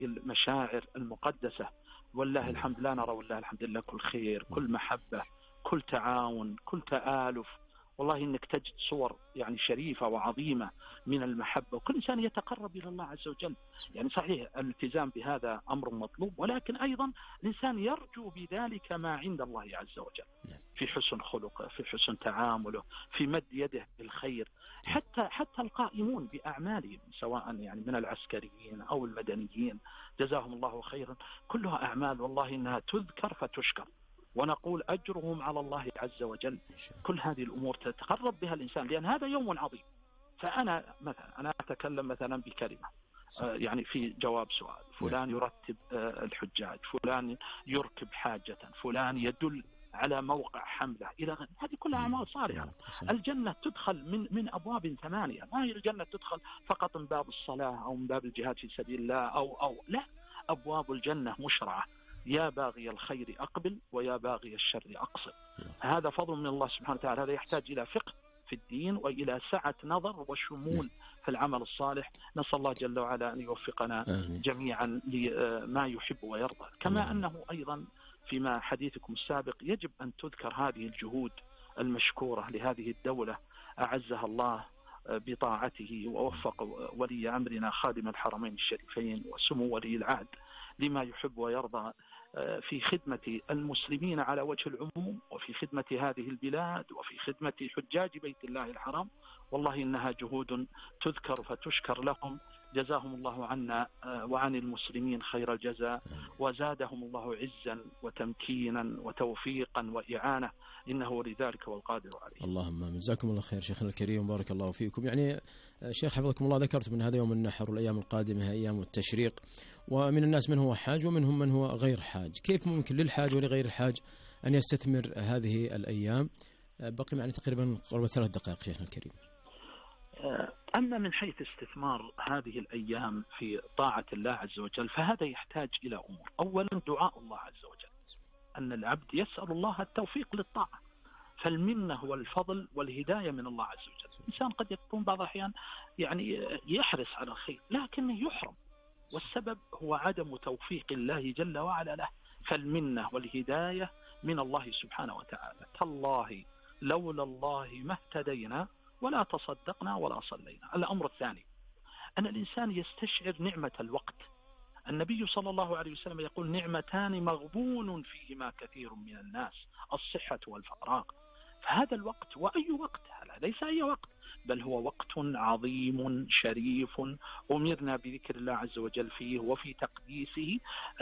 المشاعر المقدسة. والله الحمد لا نرى والله الحمد لله كل خير، كل محبة، كل تعاون، كل تآلف. والله إنك تجد صور يعني شريفة وعظيمة من المحبة، وكل إنسان يتقرب إلى الله عز وجل. يعني صحيح الالتزام بهذا أمر مطلوب، ولكن أيضا الإنسان يرجو بذلك ما عند الله عز وجل في حسن خلقه، في حسن تعامله، في مد يده بالخير. حتى القائمون بأعمالهم سواء يعني من العسكريين أو المدنيين جزاهم الله خيرا، كلها أعمال والله إنها تذكر فتشكر، ونقول أجرهم على الله عز وجل. كل هذه الأمور تتقرب بها الإنسان، لأن هذا يوم عظيم. فأنا مثلا أنا أتكلم مثلا بكلمة يعني في جواب سؤال، فلان يرتب الحجاج، فلان يركب حاجة، فلان يدل على موقع حملة إلى غيره. هذه كلها أعمال صالحة. الجنة تدخل من أبواب 8، ما هي الجنة تدخل فقط من باب الصلاة أو من باب الجهاد في سبيل الله أو لا، أبواب الجنة مشرعة. يا باغي الخير أقبل ويا باغي الشر أقصر. هذا فضل من الله سبحانه وتعالى. هذا يحتاج إلى فقه في الدين وإلى سعة نظر وشمول في العمل الصالح. نسأل الله جل وعلا أن يوفقنا جميعا لما يحب ويرضى. كما أنه أيضا فيما حديثكم السابق يجب أن تذكر هذه الجهود المشكورة لهذه الدولة أعزها الله بطاعته، ووفق ولي أمرنا خادم الحرمين الشريفين وسمو ولي العهد لما يحب ويرضى في خدمة المسلمين على وجه العموم، وفي خدمة هذه البلاد، وفي خدمة حجاج بيت الله الحرام. والله إنها جهود تذكر فتشكر لهم. جزاهم الله عنا وعن المسلمين خير الجزاء، وزادهم الله عزا وتمكينا وتوفيقا وإعانة، إنه لذلك والقادر عليه. اللهم جزاكم الله خير شيخنا الكريم، بارك الله فيكم. يعني شيخ حفظكم الله، ذكرت من هذا يوم النحر والأيام القادمة أيام التشريق، ومن الناس من هو حاج ومنهم من هو غير حاج. كيف ممكن للحاج ولغير الحاج أن يستثمر هذه الأيام؟ بقي معنا تقريبا قرابة 3 دقائق شيخنا الكريم. أما من حيث استثمار هذه الأيام في طاعة الله عز وجل، فهذا يحتاج إلى أمور. أولا دعاء الله عز وجل، أن العبد يسأل الله التوفيق للطاعة، فالمنة والفضل والهداية من الله عز وجل. الإنسان قد يكون بعض الأحيان يعني يحرص على الخير لكنه يحرم، والسبب هو عدم توفيق الله جل وعلا له. فالمنة والهداية من الله سبحانه وتعالى. تالله لولا الله ما اهتدينا ولا تصدقنا ولا صلينا. الأمر الثاني أن الإنسان يستشعر نعمة الوقت. النبي صلى الله عليه وسلم يقول: نعمتان مغبون فيهما كثير من الناس، الصحة والفراغ. فهذا الوقت، وأي وقت، هذا ليس أي وقت، بل هو وقت عظيم شريف أمرنا بذكر الله عز وجل فيه وفي تقديسه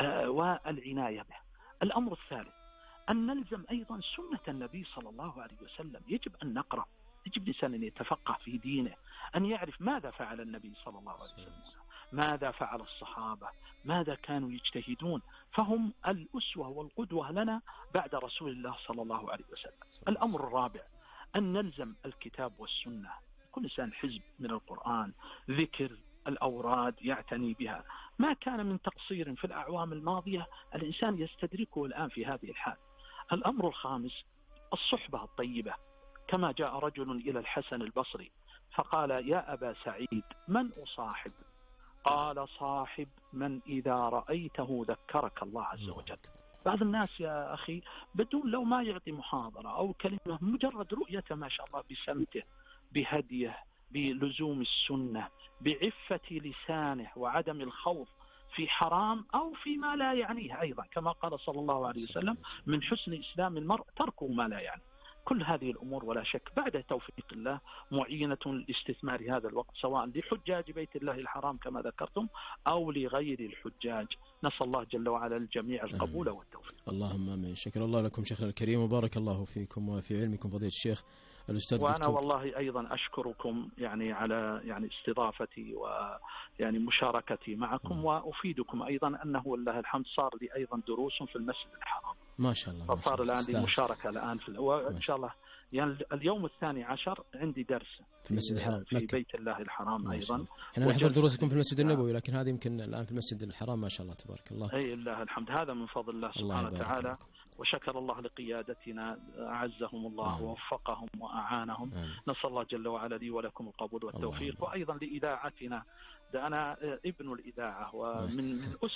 والعناية به. الأمر الثالث أن نلزم أيضا سنة النبي صلى الله عليه وسلم. يجب أن نقرأ، يجب الإنسان أن يتفقه في دينه، أن يعرف ماذا فعل النبي صلى الله عليه وسلم، ماذا فعل الصحابة، ماذا كانوا يجتهدون، فهم الأسوة والقدوة لنا بعد رسول الله صلى الله عليه وسلم. الأمر الرابع أن نلزم الكتاب والسنة. كل إنسان حزب من القرآن، ذكر الأوراد يعتني بها. ما كان من تقصير في الأعوام الماضية الإنسان يستدركه الآن في هذه الحال. الأمر الخامس الصحبة الطيبة. كما جاء رجل إلى الحسن البصري فقال: يا أبا سعيد من أصاحب؟ قال: صاحب من إذا رأيته ذكرك الله عز وجل. بعض الناس يا أخي بدون لو ما يعطي محاضرة أو كلمة، مجرد رؤيته ما شاء الله بسمته، بهديه، بلزوم السنة، بعفة لسانه وعدم الخوض في حرام أو فيما لا يعنيه. أيضا كما قال صلى الله عليه وسلم: من حسن إسلام المرء تركه ما لا يعني. كل هذه الأمور ولا شك بعد توفيق الله معينة لاستثمار هذا الوقت، سواء لحجاج بيت الله الحرام كما ذكرتم أو لغير الحجاج. نسأل الله جل وعلا الجميع القبول والتوفيق. اللهم آمين. شكر الله لكم شيخنا الكريم، وبارك الله فيكم وفي علمكم فضيلة الشيخ الأستاذ وأنا دكتور. والله أيضا أشكركم يعني على يعني استضافتي ويعني مشاركتي معكم، وأفيدكم أيضا أنه والله الحمد صار لي أيضا دروس في المسجد الحرام. ما شاء الله. فصار الآن لي مشاركة الآن وإن شاء الله يعني اليوم 12 عندي درس في المسجد الحرام في بيت الله الحرام أيضا. احنا نحضر دروسكم في المسجد النبوي، لكن هذه يمكن الآن في المسجد الحرام. ما شاء الله تبارك الله. أي الله الحمد، هذا من فضل الله سبحانه وتعالى. وشكر الله لقيادتنا، أعزهم الله ووفقهم وأعانهم. نسأل الله جل وعلا لي ولكم القبول والتوفيق. وأيضا لإذاعتنا، ده أنا ابن الإذاعة ومن